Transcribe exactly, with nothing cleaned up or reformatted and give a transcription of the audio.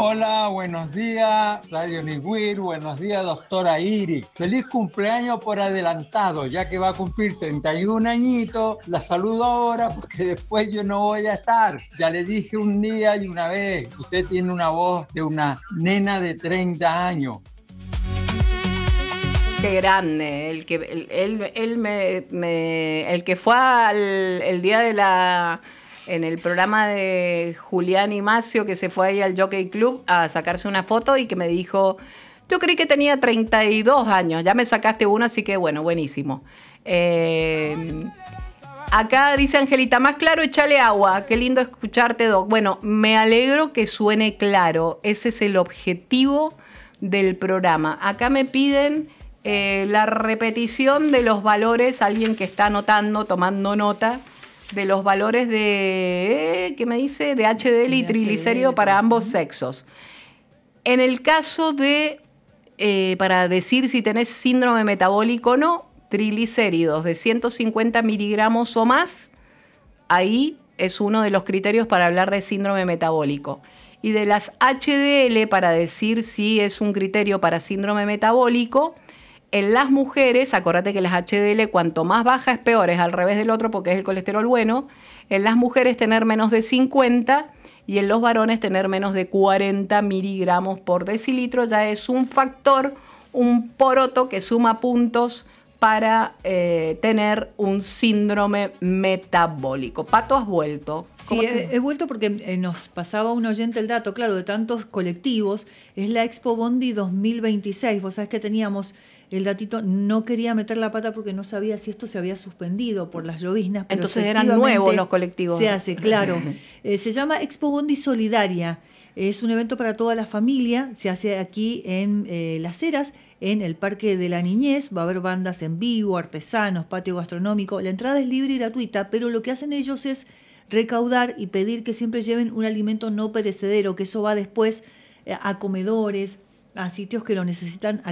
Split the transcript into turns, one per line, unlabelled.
Hola, buenos días, Radio Nigüir, buenos días, doctora Iris. Feliz cumpleaños por adelantado, ya que va a cumplir treinta y un añitos. La saludo ahora porque después yo no voy a estar. Ya le dije un día y una vez, usted tiene una voz de una nena de treinta años.
Qué grande, el que, el, él, él me, me, el que fue al el día de la... en el programa de Julián y Macio, que se fue ahí al Jockey Club a sacarse una foto y que me dijo, yo creí que tenía treinta y dos años, ya me sacaste una, así que bueno, buenísimo. Eh, acá dice Angelita, más claro, échale agua, qué lindo escucharte, Doc. Bueno, me alegro que suene claro, ese es el objetivo del programa. Acá me piden eh, la repetición de los valores, alguien que está anotando, tomando nota, de los valores de, ¿qué me dice? De H D L y triglicérido para ambos sexos. En el caso de, eh, para decir si tenés síndrome metabólico o no, triglicéridos de ciento cincuenta miligramos o más, ahí es uno de los criterios para hablar de síndrome metabólico. Y de las H D L, para decir si es un criterio para síndrome metabólico, en las mujeres, acordate que las H D L cuanto más baja es peor, es al revés del otro porque es el colesterol bueno. En las mujeres tener menos de cincuenta y en los varones tener menos de cuarenta miligramos por decilitro ya es un factor, un poroto que suma puntos para eh, tener un síndrome metabólico. Pato, has vuelto.
Sí, he, he vuelto porque eh, nos pasaba un oyente el dato, claro, de tantos colectivos. Es la Expo Bondi dos mil veintiséis. Vos sabés que teníamos el datito, no quería meter la pata porque no sabía si esto se había suspendido por las lloviznas. Pero
entonces eran nuevos los colectivos.
Se hace, claro. eh, se llama Expo Bondi Solidaria. Es un evento para toda la familia. Se hace aquí en eh, Las Heras, en el Parque de la Niñez. Va a haber bandas en vivo, artesanos, patio gastronómico. La entrada es libre y gratuita, pero lo que hacen ellos es recaudar y pedir que siempre lleven un alimento no perecedero, que eso va después eh, a comedores, a sitios que lo necesitan.